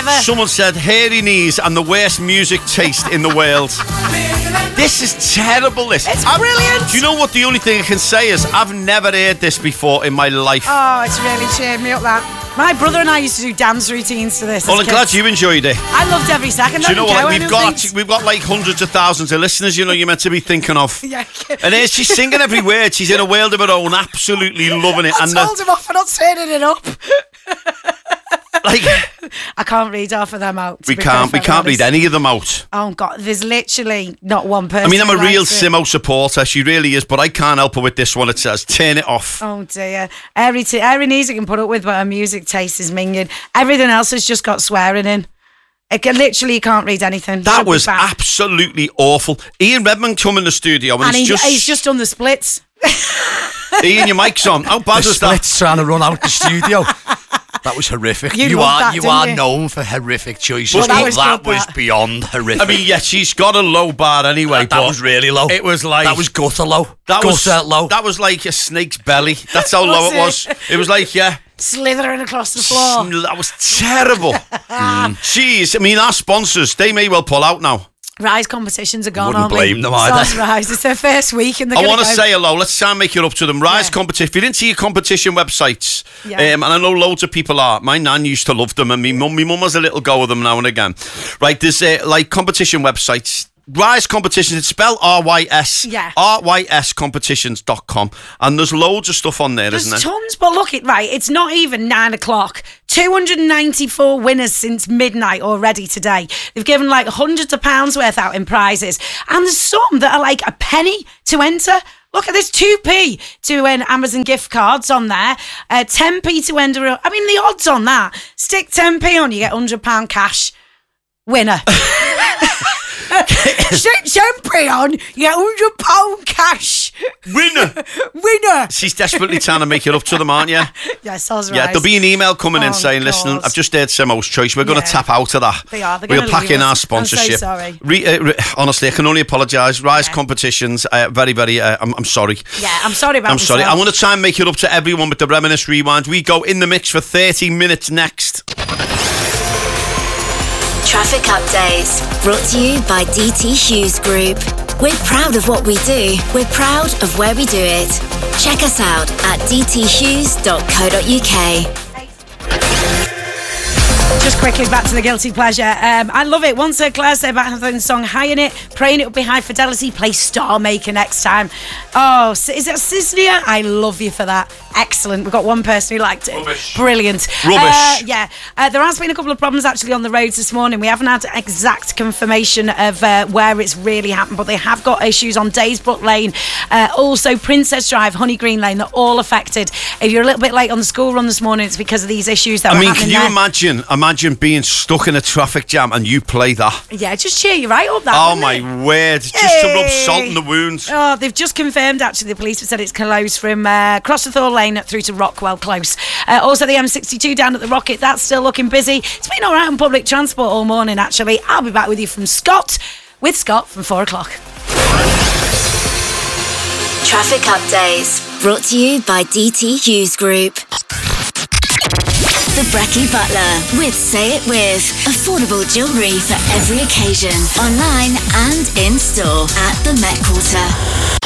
ever. Someone said hairy knees and the worst music taste in the world. This is terrible, this. It's brilliant. Do you know what the only thing I can say is? I've never heard this before in my life. Oh, it's really cheered me up, that. My brother and I used to do dance routines to this. Well, I'm glad you enjoyed it. I loved every second. Do you know what? We've got like hundreds of thousands of listeners, you're meant to be thinking of. Yeah. And here she's singing every word. She's in a world of her own, absolutely loving it. I told him off for not turning it up. Like, I can't read half of them out. We can't read any of them out. Oh God, there's literally not one person. I mean, I'm a real Simo supporter. She really is, but I can't help her with this one. It says, turn it off. Oh dear. Airy knees I can put up with, but her music taste is minging. Everything else has just got swearing in. Literally, you can't read anything. That was absolutely awful. Ian Redmond come in the studio and he's just done the splits. Ian, your mic's on. How bad was that? Splits trying to run out the studio. That was horrific. You are known for horrific choices. Well, that was beyond horrific. I mean, yeah, she's got a low bar anyway. That was really low. It was like... That was gutter low. That low. That was like a snake's belly. That's how low it was. It was like, yeah... slithering across the floor. That was terrible. Jeez, I mean, our sponsors, they may well pull out now. Rise competitions are gone. Wouldn't blame them either. Rise. It's their first week and I want to say hello. Let's try and make it up to them. Rise competition. If you're into your competition websites, and I know loads of people are. My nan used to love them, and my mum has a little go of them now and again. Right, there's like competition websites. Rise Competitions, it's spelled RYS. Yeah. RYScompetitions.com. And there's loads of stuff on there, isn't there? There's tons, but look, it's not even 9 o'clock. 294 winners since midnight already today. They've given like hundreds of pounds worth out in prizes. And there's some that are like a penny to enter. Look at this, 2p to win Amazon gift cards on there. 10p to enter. I mean, the odds on that. Stick 10p on, you get £100 cash. Winner. Stick 10p on, you get £100 cash. Winner. She's desperately trying to make it up to them, aren't you? Yes, I was right. Yeah, there'll be an email coming in saying, God. listen, I've just heard Simo's Choice. We're going to tap out of that. They are. We'll pack in our sponsorship. I'm so sorry. Honestly, I can only apologise. Rise Competitions, very, very, I'm sorry. Yeah, I'm sorry about sorry. I want to try and make it up to everyone with the Reminisce Rewind. We go in the mix for 30 minutes next. Traffic updates brought to you by DT Hughes Group. We're proud of what we do. We're proud of where we do it. Check us out at dthughes.co.uk. Just quickly back to the guilty pleasure. I love it. Once Claire said about having the song High in It, praying it would be high fidelity, play Star Maker next time. Oh, is that Cisnia? I love you for that. Excellent. We've got one person who liked it. Rubbish. Brilliant. Rubbish. Yeah. There has been a couple of problems actually on the roads this morning. We haven't had exact confirmation of where it's really happened, but they have got issues on Daysbrook Lane, also Princess Drive, Honey Green Lane. They're all affected. If you're a little bit late on the school run this morning, it's because of these issues that are happening. Can you imagine being stuck in a traffic jam and you play that? Yeah, just cheer you right up. Oh my word! Just to rub salt in the wounds. Oh, they've just confirmed. Actually, the police have said it's closed from Crossethorne Lane through to Rockwell Close. Also, the M62 down at the Rocket, that's still looking busy. It's been all right on public transport all morning. Actually, I'll be back with you from Scott from 4 o'clock. Traffic updates brought to you by DT Hughes Group. The Brecky Butler with Say It With. Affordable jewellery for every occasion. Online and in store at the Met Quarter.